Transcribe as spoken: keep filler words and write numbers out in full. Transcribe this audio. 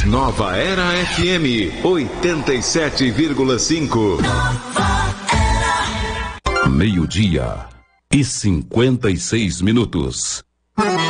Nova Era F M oitenta e sete vírgula cinco. Meio-dia e cinquenta e seis minutos.